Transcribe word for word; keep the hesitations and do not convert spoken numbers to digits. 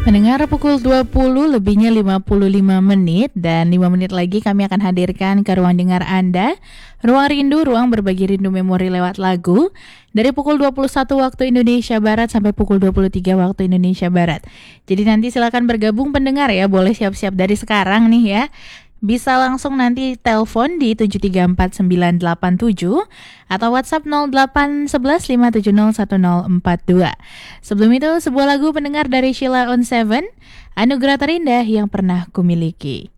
Mendengar pukul dua puluh lebihnya lima puluh lima menit dan lima menit lagi kami akan hadirkan ke ruang dengar Anda, Ruang Rindu, ruang berbagi rindu memori lewat lagu dari pukul dua puluh satu waktu Indonesia Barat sampai pukul dua puluh tiga waktu Indonesia Barat. Jadi nanti silakan bergabung pendengar ya, boleh siap-siap dari sekarang nih ya. Bisa langsung nanti telepon di tujuh tiga empat sembilan delapan tujuh atau WhatsApp nol delapan satu satu lima tujuh nol satu nol empat dua. Sebelum itu sebuah lagu pendengar dari Sheila on Seven, Anugerah Terindah Yang Pernah Kumiliki.